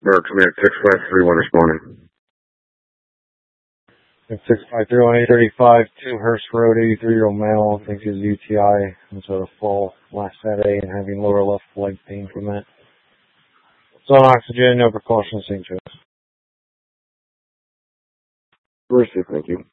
Merck, I'm at 6531 responding. 6531835, 2 Hurst Road, 83-year-old male, thinks he has UTI, and sort of fall last Saturday and having lower left leg pain from that. It's on oxygen, no precautions, St. Joseph. Mercy, thank you.